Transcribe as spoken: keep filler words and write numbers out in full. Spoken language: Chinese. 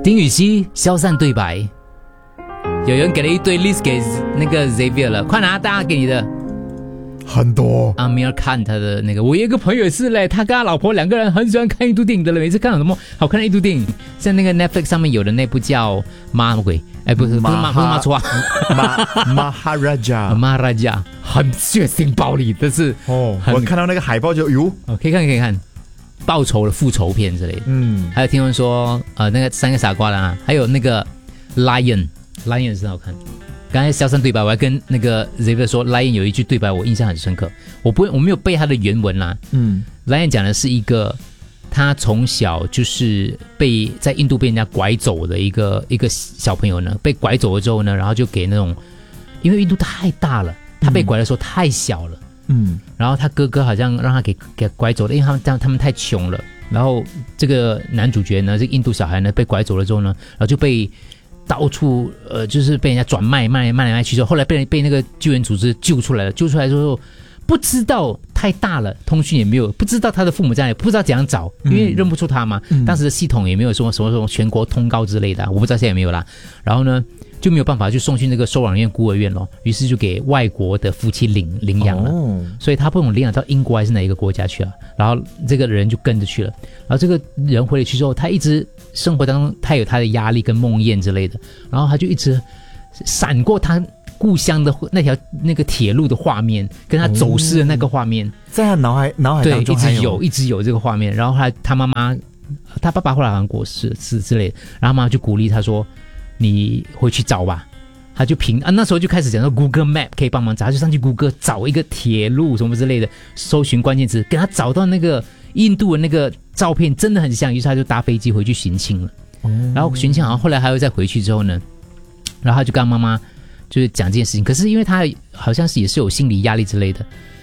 丁禹兮消散对白，有人给了一堆 list 给那个 Xavier 了，快拿大家给你的。 很多阿米尔看他的那个，我有一个朋友也是嘞，他跟他老婆两个人很喜欢看印度电影的了，每次看到什么好看的印度电影，像那个 Netflix 上面有的那部叫妈什么鬼？哎，不是不是妈不是妈错啊， 马马哈拉加马拉加很血腥暴力，但是哦，我看到那个海报就哟， 哦，可以看可以看，报仇的复仇片之类的。 嗯， 还有听闻说呃那个三个傻瓜啦，还有那个 Lion Lion 是好看。刚才消散对白，我还跟那个 Xavier 说 ，Lion 有一句对白我印象很深刻，我不会我没有背他的原文啦。嗯 ，Lion 讲的是一个他从小就是被在印度被人家拐走的一个一个小朋友呢，被拐走了之后呢，然后就给那种，因为印度太大了，他被拐的时候太小了，嗯，然后他哥哥好像让他给给拐走了，因为他们他们太穷了，然后这个男主角呢，这个印度小孩呢被拐走了之后呢，然后就被。到处呃，就是被人家转卖卖卖来卖去之后，后来被被那个救援组织救出来了。救出来之后，不知道太大了，通讯也没有，不知道他的父母在哪里，不知道怎样找，因为认不出他嘛。嗯、当时的系统也没有说什么什么全国通告之类的，我不知道现在有没有啦。然后呢，就没有办法去送去那个收养院、孤儿院咯，于是就给外国的夫妻领领养了。哦、所以他不懂领养到英国还是哪一个国家去了，然后这个人就跟着去了。然后这个人回了去之后，他一直。生活当中他有他的压力跟梦魇之类的，然后他就一直闪过他故乡的那条那个铁路的画面，跟他走失的那个画面，哦、 在他脑海脑海当中对一直有一直有这个画面。然后他他妈妈他爸爸后来好像过世是之类的，然后妈妈就鼓励他说：“你回去找吧。”他就凭啊那时候就开始讲说 Google Map 可以帮忙找，他就上去 Google 找一个铁路什么之类的，搜寻关键词，给他找到那个印度的那个照片真的很像，于是他就搭飞机回去寻亲了。哦、然后寻亲好像后来还会再回去之后呢，然后他就跟他妈妈就是讲这件事情，可是因为他好像是也是有心理压力之类的，